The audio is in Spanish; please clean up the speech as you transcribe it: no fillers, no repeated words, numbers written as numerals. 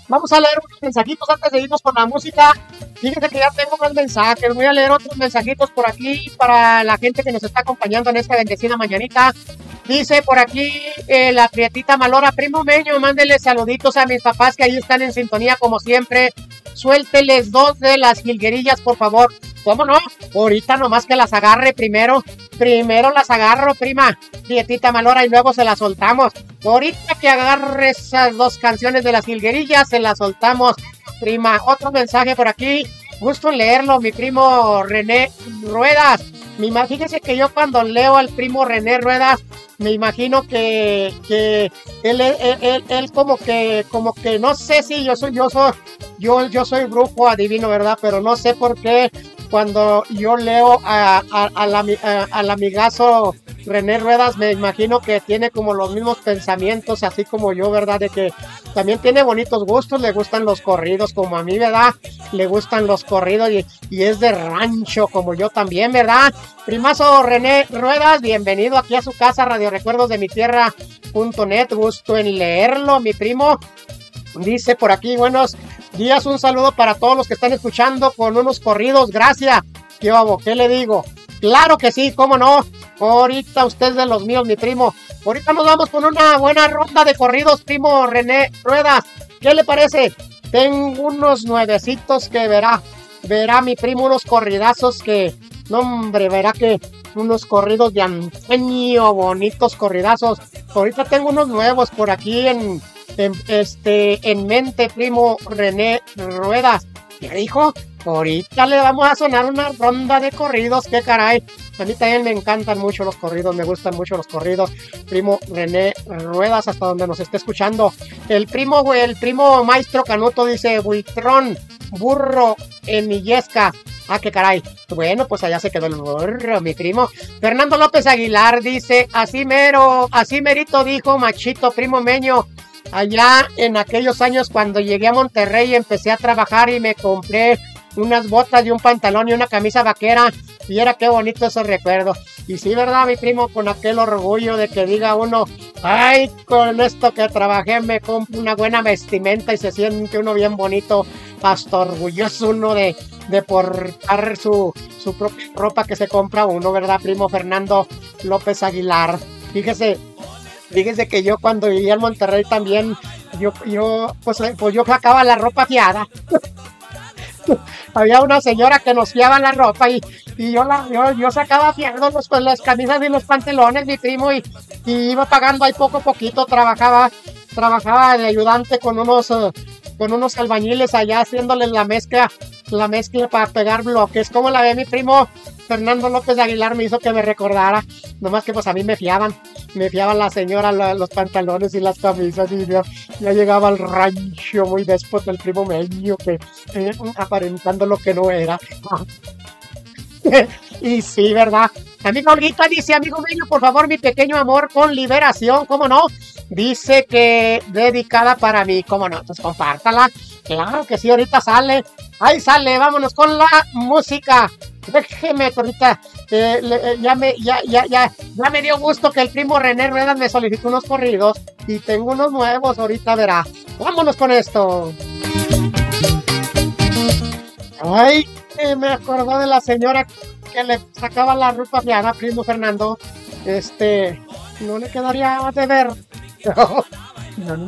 Vamos a leer unos mensajitos antes de irnos con la música. Fíjense que ya tengo más mensajes. Voy a leer otros mensajitos por aquí para la gente que nos está acompañando en esta bendecida mañanita. Dice por aquí la Prietita Malora, primo Meño, mándele saluditos a mis papás que ahí están en sintonía como siempre. Suélteles 2 de las jilguerillas, por favor. ¿Cómo no? Ahorita nomás que las agarre primero. Primero las agarro, prima Prietita Malora, y luego se las soltamos. Ahorita que agarre esas 2 canciones de las jilguerillas, se las soltamos, prima. Otro mensaje por aquí. Gusto en leerlo, mi primo René Ruedas. Fíjese que yo cuando leo al primo René Ruedas, me imagino que él como que no sé si yo soy brujo adivino, ¿verdad? Pero no sé por qué cuando yo leo al amigazo René Ruedas, me imagino que tiene como los mismos pensamientos, así como yo, ¿verdad? De que también tiene bonitos gustos, le gustan los corridos como a mí, ¿verdad? Le gustan los corridos y es de rancho como yo también, ¿verdad? Primazo René Ruedas, bienvenido aquí a su casa, Radio Recuerdos de mi Tierra.net, gusto en leerlo, mi primo. Dice por aquí, buenos días, un saludo para todos los que están escuchando con unos corridos, gracias. ¿Qué le digo? Claro que sí, cómo no. Ahorita usted es de los míos, mi primo. Ahorita nos vamos con una buena ronda de corridos, primo René Ruedas. ¿Qué le parece? Tengo unos nuevecitos que verá mi primo, unos corridazos que, no hombre, verá que unos corridos de antaño, bonitos corridazos. Ahorita tengo unos nuevos por aquí en mente, primo René Ruedas. ¿Qué dijo? Ahorita le vamos a sonar una ronda de corridos, qué caray. A mí también me encantan mucho los corridos, me gustan mucho los corridos. Primo René Ruedas, hasta donde nos esté escuchando. El primo Maestro Canuto dice, buitrón, burro en Illesca. Ah, qué caray. Bueno, pues allá se quedó el burro, mi primo. Fernando López Aguilar dice, así merito dijo Machito, primo Meño. Allá en aquellos años cuando llegué a Monterrey empecé a trabajar y me compré unas botas y un pantalón y una camisa vaquera y era qué bonito ese recuerdo. Y sí, ¿verdad, mi primo? Con aquel orgullo de que diga uno, ay, con esto que trabajé me compro una buena vestimenta y se siente uno bien bonito, hasta orgulloso uno de portar su propia ropa que se compra uno, ¿verdad, primo Fernando López Aguilar? Fíjese que yo cuando vivía en Monterrey también, yo sacaba la ropa fiada. Había una señora que nos fiaba la ropa y yo sacaba fiados las camisas y los pantalones, mi primo, y iba pagando ahí poco a poquito. Trabajaba de ayudante con unos albañiles allá haciéndoles la mezcla para pegar bloques. ¿Cómo la ve, mi primo? Fernando López Aguilar me hizo que me recordara, nomás que pues a mí me fiaban la señora los pantalones y las camisas y ya llegaba al rancho muy déspota el primo Meño, que aparentando lo que no era. Y sí, ¿verdad? Amigo Olguita dice, amigo Meño, por favor, mi pequeño amor con liberación, ¿cómo no? Dice que dedicada para mí, ¿cómo no? Entonces compártala. Claro que sí, ahorita sale. Ahí sale, vámonos con la música. Déjeme, ahorita ya me dio gusto que el primo René Ruedas me solicitó unos corridos y tengo unos nuevos, ahorita verá. Vámonos con esto. Ay, me acordó de la señora que le sacaba la ropa fiada, primo Fernando. No le quedaría de ver. No,